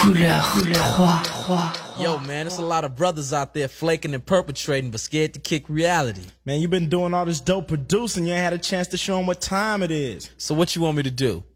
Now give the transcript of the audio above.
Couleur 3. Yo, man, there's a lot of brothers out there flaking and perpetrating, but scared to kick reality. Man, you been doing all this dope producing. You ain't had a chance to show them what time it is. So what you want me to do?